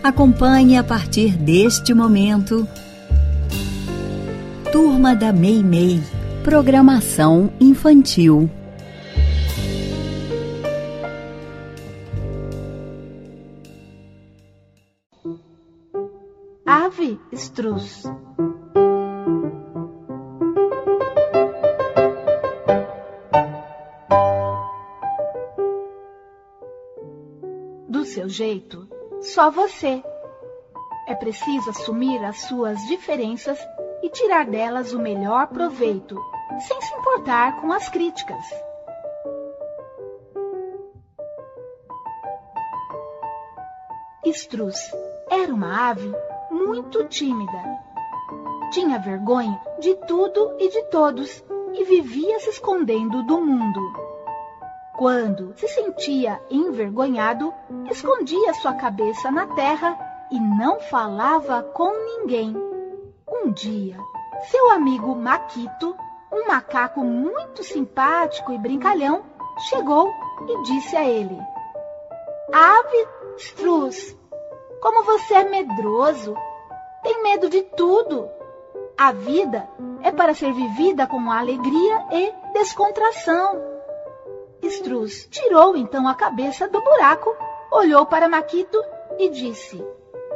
Acompanhe a partir deste momento Turma da Meimei, programação infantil. Ave Estruz. Do seu jeito, só você. É preciso assumir as suas diferenças e tirar delas o melhor proveito, sem se importar com as críticas. Estruz era uma ave muito tímida. Tinha vergonha de tudo e de todos e vivia se escondendo do mundo. Quando se sentia envergonhado, escondia sua cabeça na terra e não falava com ninguém. Um dia, seu amigo Maquito, um macaco muito simpático e brincalhão, chegou e disse a ele: Ave Estruz, como você é medroso, tem medo de tudo. A vida é para ser vivida com alegria e descontração. Estruz tirou então a cabeça do buraco, olhou para Maquito e disse: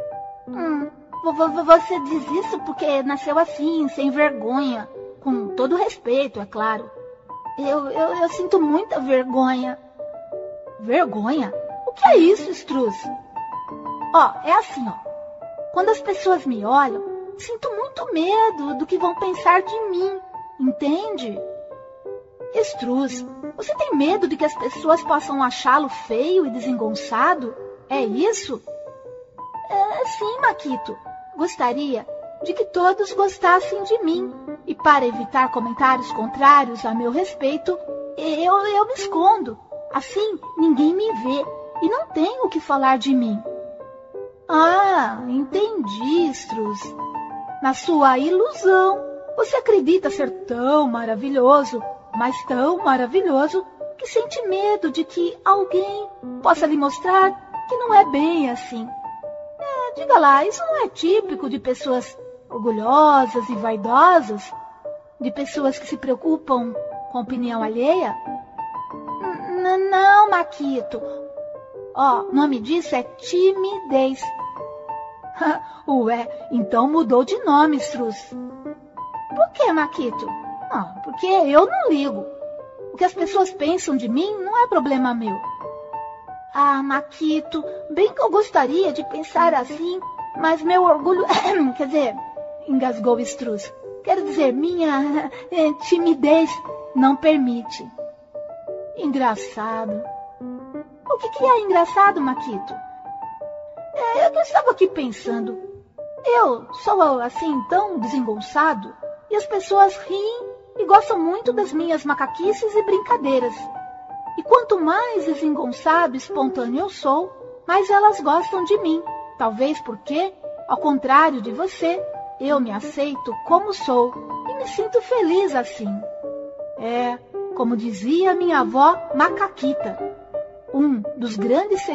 Você diz isso porque nasceu assim, sem vergonha. Com todo respeito, é claro. Eu sinto muita vergonha. Vergonha? O que é isso, Estruz? É assim, Quando as pessoas me olham, sinto muito medo do que vão pensar de mim, entende? Estruz, você tem medo de que as pessoas possam achá-lo feio e desengonçado? É isso? Sim, Maquito. Gostaria de que todos gostassem de mim. E para evitar comentários contrários a meu respeito, eu me escondo. Assim, ninguém me vê e não tenho o que falar de mim. Entendi, Estruz. Na sua ilusão, você acredita ser tão maravilhoso, mas tão maravilhoso, que sente medo de que alguém possa lhe mostrar que não é bem assim. Diga lá, isso não é típico de pessoas orgulhosas e vaidosas? De pessoas que se preocupam com a opinião alheia? Não, Maquito. O nome disso é timidez. Ué, então mudou de nome, Estruz. Por que, Maquito? Porque eu não ligo. O que as pessoas pensam de mim não é problema meu. Maquito, bem que eu gostaria de pensar assim, mas meu orgulho... Quer dizer, engasgou o Estruz. Quero dizer, minha timidez não permite. Engraçado. O que é engraçado, Maquito? Eu estava aqui pensando. Eu sou assim tão desengonçado e as pessoas riem e gostam muito das minhas macaquices e brincadeiras. E quanto mais desengonçado e espontâneo eu sou, mais elas gostam de mim. Talvez porque, ao contrário de você, eu me aceito como sou e me sinto feliz assim. Como dizia minha avó Macaquita, um dos grandes segredos